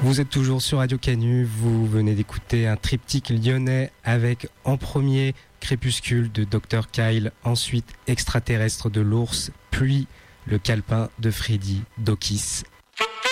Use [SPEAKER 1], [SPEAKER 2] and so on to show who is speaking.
[SPEAKER 1] Vous êtes toujours sur Radio Canu, vous venez d'écouter un triptyque lyonnais avec en premier Crépuscule de Dr Kyle, ensuite Extraterrestre de l'Ours, puis Le Calepin de Freddy Dokis